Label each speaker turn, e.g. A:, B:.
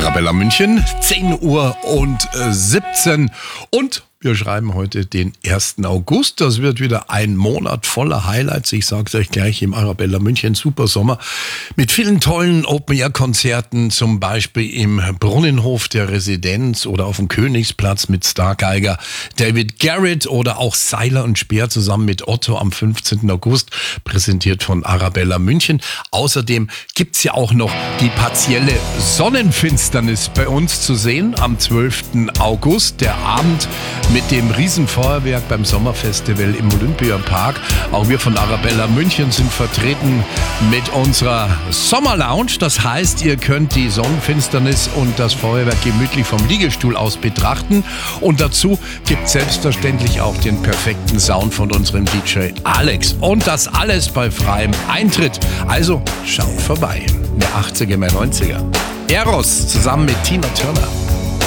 A: Arabella München, 10:17 Uhr. Und wir schreiben heute den 1. August. Das wird wieder ein Monat voller Highlights. Ich sage es euch gleich, im Arabella München Supersommer mit vielen tollen Open-Air-Konzerten, zum Beispiel im Brunnenhof der Residenz oder auf dem Königsplatz mit Stargeiger David Garrett oder auch Seiler und Speer zusammen mit Otto am 15. August, präsentiert von Arabella München. Außerdem gibt's ja auch noch die partielle Sonnenfinsternis bei uns zu sehen am 12. August, der Abend mit dem Riesenfeuerwerk beim Sommerfestival im Olympiapark. Auch wir von Arabella München sind vertreten mit unserer Sommerlounge. Das heißt, ihr könnt die Sonnenfinsternis und das Feuerwerk gemütlich vom Liegestuhl aus betrachten. Und dazu gibt es selbstverständlich auch den perfekten Sound von unserem DJ Alex. Und das alles bei freiem Eintritt. Also schaut vorbei. Mehr 80er, mehr 90er. Eros zusammen mit Tina Turner.